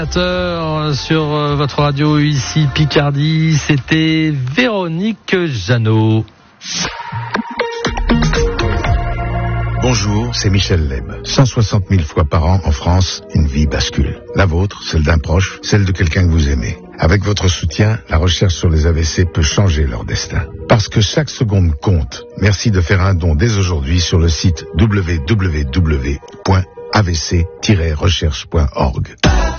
Sur votre radio ici Picardie, c'était Véronique Jeannot. Bonjour, c'est Michel Leb. 160 000 fois par an en France, une vie bascule. La vôtre, celle d'un proche, celle de quelqu'un que vous aimez. Avec votre soutien, la recherche sur les AVC peut changer leur destin. Parce que chaque seconde compte. Merci de faire un don dès aujourd'hui sur le site www.avc-recherche.org.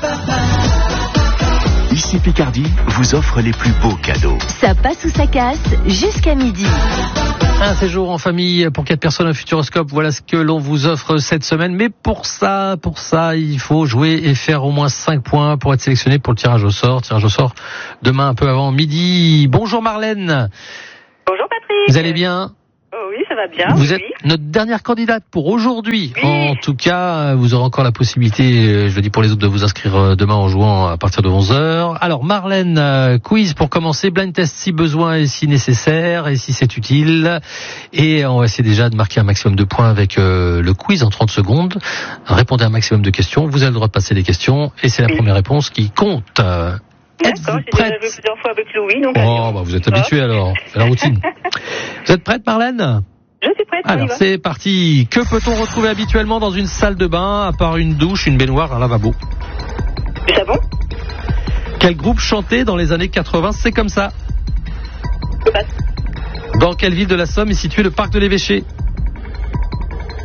Ici Picardie vous offre les plus beaux cadeaux. Ça passe ou ça casse jusqu'à midi. Un séjour en famille pour 4 personnes au Futuroscope, voilà ce que l'on vous offre cette semaine. Mais pour ça, il faut jouer et faire au moins 5 points pour être sélectionné pour le tirage au sort. Tirage au sort demain un peu avant midi. Bonjour Marlène. Bonjour Patrick. Vous allez bien ? Oui, ça va bien. Vous êtes notre dernière candidate pour aujourd'hui. Oui. En tout cas, vous aurez encore la possibilité, je le dis pour les autres, de vous inscrire demain en jouant à partir de 11h. Alors Marlène, quiz pour commencer, blind test si besoin et si nécessaire et si c'est utile. Et on va essayer déjà de marquer un maximum de points avec le quiz en 30 secondes. Répondez à un maximum de questions, vous avez le droit de passer les questions et c'est la première réponse qui compte. D'accord, Êtes-vous j'ai prête ? déjà joué plusieurs fois avec Louis, donc... Vous êtes habitué alors, c'est la routine. Vous êtes prête Marlène ? Je suis prête, Alors c'est parti. Que peut-on retrouver habituellement dans une salle de bain, à part une douche, une baignoire, un lavabo ? Du savon ? Quel groupe chantait dans les années 80 C'est comme ça ? Je passe. Dans quelle ville de la Somme est situé le parc de l'Évêché ? Amiens ?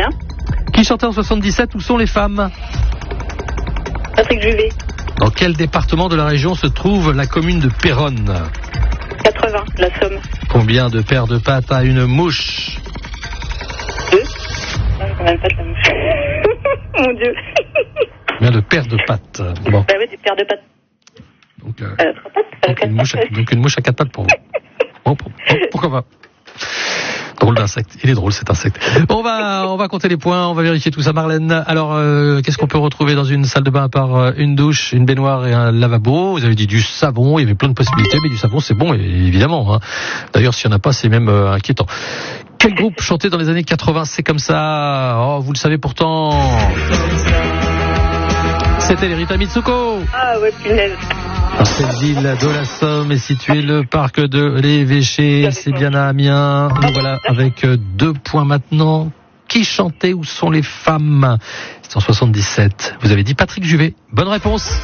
Qui chantait en 77 Où sont les femmes ? Patrick Juvet ? Dans quel département de la région se trouve la commune de Péronne ? 80, la Somme. Combien de paires de pattes a une mouche ? 2. Ah, j'ai quand même pas de la mouche. Mon Dieu. Combien de paires de pattes ? Bon, Bah oui, des paires de pattes. donc, 3 pattes, donc une mouche à 4 pattes pour vous. Bon, pourquoi pas ? Drôle d'insecte. Il est drôle cet insecte. On va compter les points, on va vérifier tout ça Marlène. Alors, qu'est-ce qu'on peut retrouver dans une salle de bain à part une douche, une baignoire et un lavabo ? Vous avez dit du savon, il y avait plein de possibilités, mais du savon c'est bon évidemment. Hein. D'ailleurs, s'il n'y en a pas, c'est même inquiétant. Quel groupe chantait dans les années 80 C'est comme ça. Oh, vous le savez pourtant. C'était les Rita Mitsuko. Ah ouais, punaise. Dans cette ville de la Somme est situé le parc de l'Évêché, c'est bien à Amiens. Nous voilà avec 2 points maintenant. Qui chantait Où sont les femmes ? C'est en 77. Vous avez dit Patrick Juvet. Bonne réponse.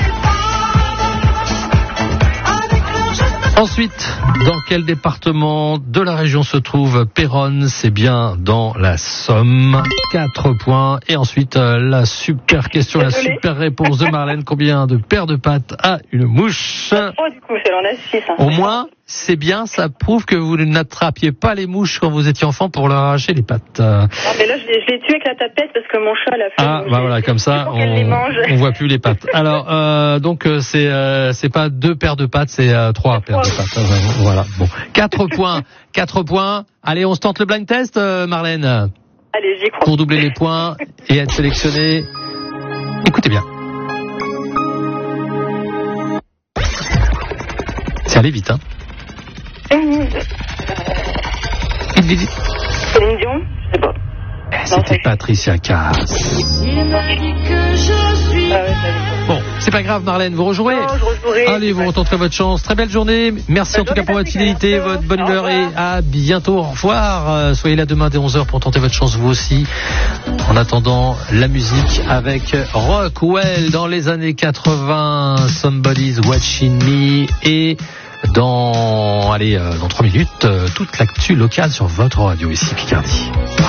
Ensuite, dans quel département de la région se trouve Péronne ? C'est bien dans la Somme. 4 points. Et ensuite, la super question, la super réponse de Marlène. Combien de paires de pattes a une mouche ? Oh, du coup, c'est l'en a 6. Hein. Au moins, c'est bien, ça prouve que vous n'attrapiez pas les mouches quand vous étiez enfant pour leur arracher les pattes. Ah, mais là, je l'ai tué avec la tapette parce que mon chat l'a fait. Ah, bah voilà, comme ça, on voit plus les pattes. Alors, donc, c'est pas 2 paires de pattes, c'est 3 paires de pattes. Voilà, bon. 4 points. 4 points. Allez, on se tente le blind test, Marlène. Allez, j'y crois. Pour doubler les points et être sélectionné. Écoutez bien. C'est allé vite, hein. Vite. Céline Dion ? Je sais pas. C'était Patricia Cass. Bon, c'est pas grave Marlène, vous rejouerez ? Non, je rejouerai. Allez, vous retenterez votre chance. Très belle journée. Merci en tout cas pour votre fidélité, votre bonne humeur et à bientôt. Au revoir. Soyez là demain dès 11h pour tenter votre chance vous aussi. En attendant, la musique avec Rockwell dans les années 80, Somebody's Watching Me et dans 3 minutes, toute l'actu locale sur votre radio ici Picardie.